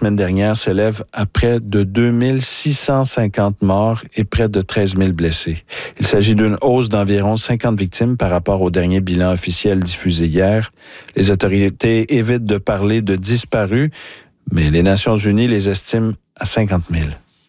semaine dernière s'élève à près de 2650 morts et près de 13 000 blessés. Il s'agit d'une hausse d'environ 50 victimes par rapport au dernier bilan officiel diffusé hier. Les autorités évitent de parler de disparus, mais les Nations unies les estiment à 50 000.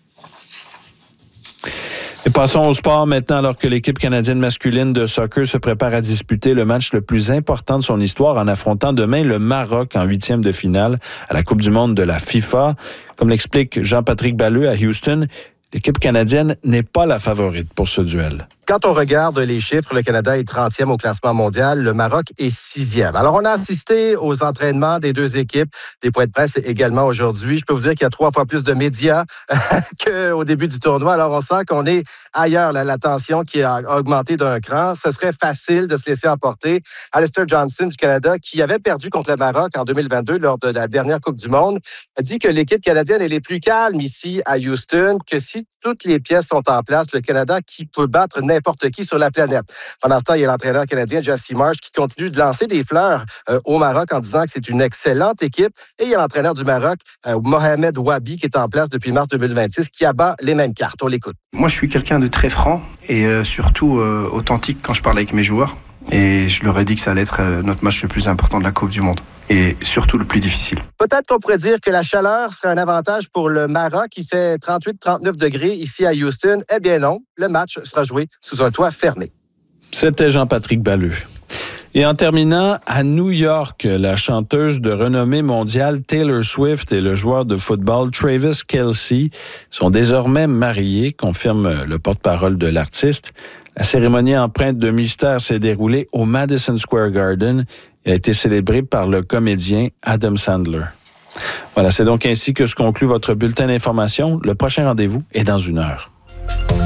Et passons au sport maintenant, alors que l'équipe canadienne masculine de soccer se prépare à disputer le match le plus important de son histoire en affrontant demain le Maroc en 8e de finale à la Coupe du monde de la FIFA. Comme l'explique Jean-Patrick Balleux à Houston, l'équipe canadienne n'est pas la favorite pour ce duel. Quand on regarde les chiffres, le Canada est 30e au classement mondial, le Maroc est 6e. Alors, on a assisté aux entraînements des deux équipes, des points de presse également aujourd'hui. Je peux vous dire qu'il y a 3 fois plus de médias qu'au début du tournoi. Alors, on sent qu'on est ailleurs. Là, la tension qui a augmenté d'un cran. Ce serait facile de se laisser emporter. Alistair Johnston du Canada, qui avait perdu contre le Maroc en 2022 lors de la dernière Coupe du monde, a dit que l'équipe canadienne est les plus calme ici à Houston, que si toutes les pièces sont en place, le Canada qui peut battre n'importe qui sur la planète. Pendant ce temps, il y a l'entraîneur canadien Jesse Marsh qui continue de lancer des fleurs au Maroc en disant que c'est une excellente équipe. Et il y a l'entraîneur du Maroc, Mohamed Wabi, qui est en place depuis mars 2026, qui abat les mêmes cartes. On l'écoute. Moi, je suis quelqu'un de très franc et surtout authentique quand je parle avec mes joueurs. Et je leur ai dit que ça allait être notre match le plus important de la Coupe du monde. Et surtout le plus difficile. Peut-être qu'on pourrait dire que la chaleur serait un avantage pour le Maroc qui fait 38-39 degrés ici à Houston. Eh bien non, le match sera joué sous un toit fermé. C'était Jean-Patrick Balleux. Et en terminant, à New York, la chanteuse de renommée mondiale Taylor Swift et le joueur de football Travis Kelce sont désormais mariés, confirme le porte-parole de l'artiste. La cérémonie empreinte de mystère s'est déroulée au Madison Square Garden et a été célébrée par le comédien Adam Sandler. Voilà, c'est donc ainsi que se conclut votre bulletin d'information. Le prochain rendez-vous est dans 1 heure.